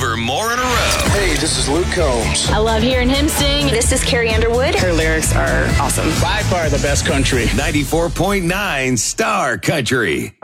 for more in a row. Hey, this is Luke Combs. I love hearing him sing. This is Carrie Underwood. Her lyrics are awesome. By far the best country. 94.9 Star Country.